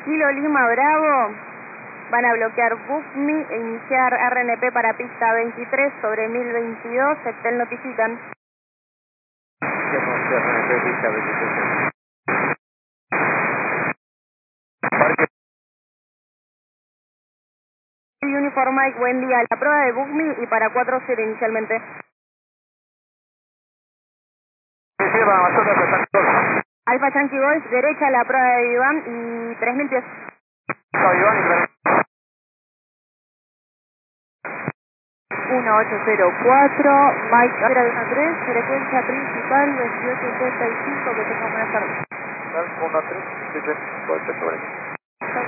Kilo Lima Bravo, van a bloquear BookMe e iniciar RNP para pista 23 sobre 1022, Excel notifican. RNP pista 23. Uniform Mike, buen día, la prueba de BookMe y para 40 inicialmente. Alfa Yankee Golf, derecha la prueba de Iván y 3000 pies. Iván, 1804, Mike 013, frecuencia principal 2875, que tenga buenas tardes. 13, 18,